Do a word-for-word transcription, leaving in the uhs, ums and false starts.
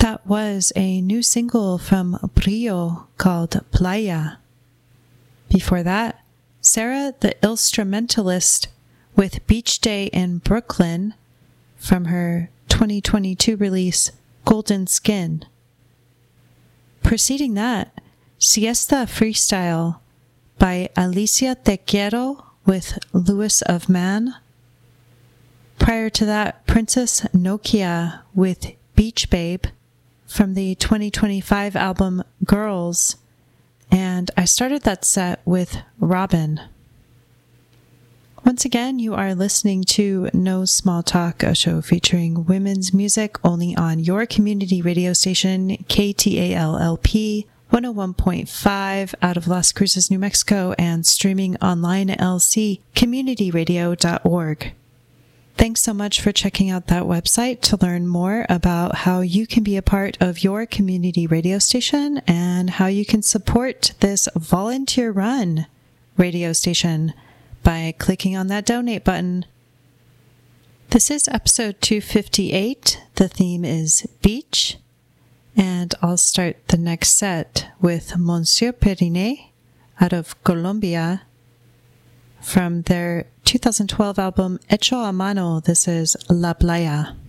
That was a new single from Brio called Playa. Before that, Sarah the Instrumentalist with Beach Day in Brooklyn from her twenty twenty-two release Golden Skin. Preceding that, Siesta Freestyle by Alicia Te Quiero with Lewis of Man. Prior to that, Princess Nokia with Beach Babe from the twenty twenty-five album Girls, and I started that set with Robin. Once again, you are listening to No Small Talk, a show featuring women's music only on your community radio station, K T A L L P one oh one point five out of Las Cruces, New Mexico, and streaming online at L C community radio dot org. Thanks so much for checking out that website to learn more about how you can be a part of your community radio station and how you can support this volunteer-run radio station by clicking on that donate button. This is episode two fifty-eight. The theme is beach, and I'll start the next set with Monsieur Periné out of Colombia from their two thousand twelve album Hecho a Mano. This is La Playa.